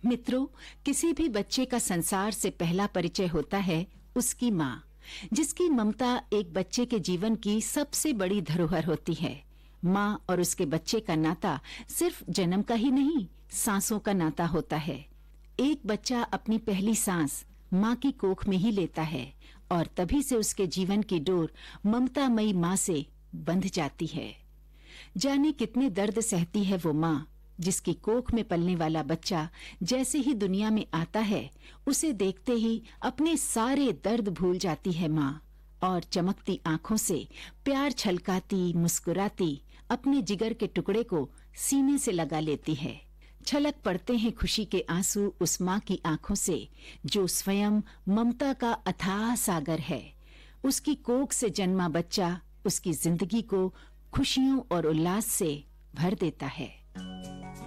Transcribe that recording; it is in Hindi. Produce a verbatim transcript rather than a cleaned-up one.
मित्रों, किसी भी बच्चे का संसार से पहला परिचय होता है उसकी माँ, जिसकी ममता एक बच्चे के जीवन की सबसे बड़ी धरोहर होती है। माँ और उसके बच्चे का नाता सिर्फ जन्म का ही नहीं, सांसों का नाता होता है। एक बच्चा अपनी पहली सांस माँ की कोख में ही लेता है और तभी से उसके जीवन की डोर ममतामयी माँ से बंध जाती है। जाने कितने दर्द सहती है वो माँ, जिसकी कोख में पलने वाला बच्चा जैसे ही दुनिया में आता है, उसे देखते ही अपने सारे दर्द भूल जाती है माँ और चमकती आंखों से प्यार छलकाती मुस्कुराती अपने जिगर के टुकड़े को सीने से लगा लेती है। छलक पड़ते हैं खुशी के आंसू उस माँ की आंखों से, जो स्वयं ममता का अथाह सागर है। उसकी कोख से जन्मा बच्चा उसकी जिंदगी को खुशियों और उल्लास से भर देता है।